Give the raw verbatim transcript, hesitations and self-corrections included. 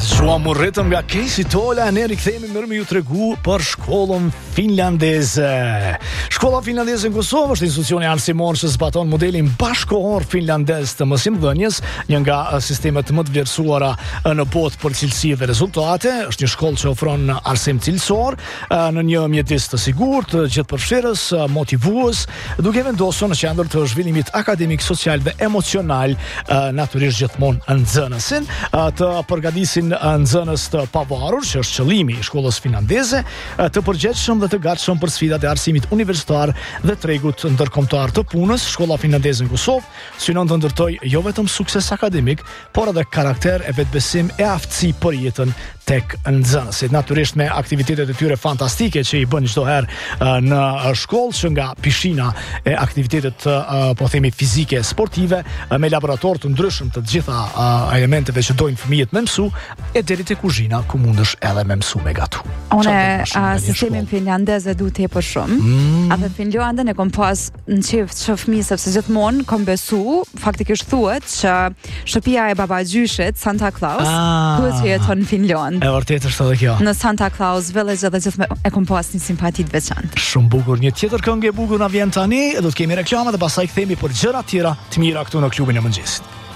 Dëgjuam u rritëm nga Casey Tola, ne rikthehemi mirë me ju tregu për shkollën finlandeze. Shkolla finlandeze në Kosovë është institucioni arsimor që zbaton modelin bashkëkohor finlandez të mësimdhënies, një nga sistemet më të vlerësuara në botë për cilësi dhe rezultate. Është një shkollë që ofron arsim cilësor në një mjedis të sigurt, gjithëpërfshirës, motivues, duke vendosur në qendër të zhvillimit akademik, social dhe emocional, natyrisht gjithmonë nxënësin, të përgatisin nxënës të pavarur, që është qëllimi i shkollës finlandeze, të përgjegjshëm dhe të gatshëm për sfidat e arsimit universitar dhe tregut ndërkombëtar të punës. Shkolla finlandeze në Kosovë synon të ndërtojë jo vetëm sukses akademik, por edhe karakter e vetbesim e aftësi për jetën tek nxënësit. Natyrisht me aktivitetet e tyre fantastike që i bën çdo herë në shkollë, që nga pishina e aktivitetet po themi fizike sportive, me laborator të ndryshëm të gjitha elementeve që dojnë fëmijët me mësu, e deri te kuzhina ku mundesh edhe me mësu me gatu. Une sistemin finlandez e du tepër shumë. Mm. A dhe Finlandën e kom pas në qift që fëmijë, sepse gjithmonë kom besu, faktikisht thuhet që shtëpia e babagjyshit Santa Claus Ah. duhet që jeton në Finland. E vërtet është edhe kjo. Në Santa Claus Village dhe gjithme e kom pas një simpati të veçantë. Shumë bukur. Një tjetër këngë e bukur na vjen tani, do të kemi reklama dhe pastaj kthehemi për gjëra tjera të mira këtu në klubin e mëngjesit.